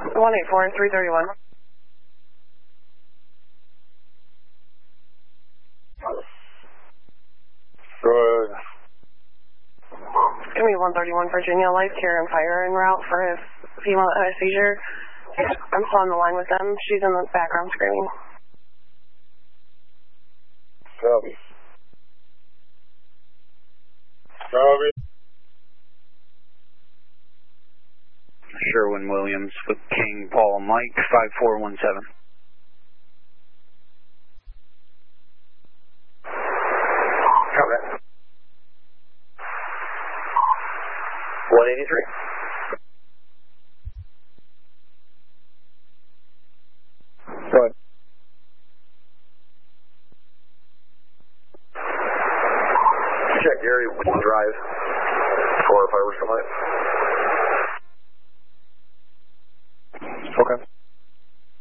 184-331. Good. Give me 131 Virginia, life care and fire en route for a female that had a seizure. I'm still on the line with them. She's in the background screaming. Copy. Copy. Sherwin-Williams with King, Paul, Mike, 5417. Copy. 183. Good. Check Gary, drive for fiber supply. Okay.